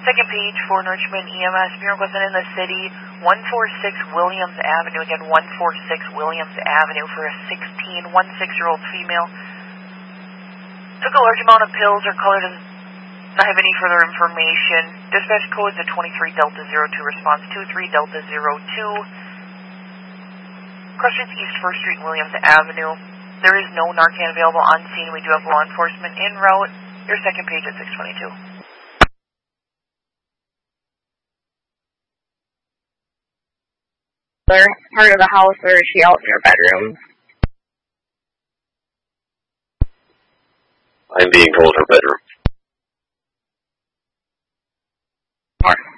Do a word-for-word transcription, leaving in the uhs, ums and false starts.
Second page for Richmond E M S. Bureau wasn't in the city. one forty-six Williams Avenue. Again, one forty-six Williams Avenue for a sixteen, one six-year-old female. Took a large amount of pills. Her color does not have any further information. Dispatch code is a twenty-three Delta zero two. Response two three Delta zero two. Cross Streets East first Street, Williams Avenue. There is no Narcan available on scene. We do have law enforcement en route. Your second page at six twenty-two. Part of the house, or is she out in her bedroom? I'm being told her bedroom. Alright.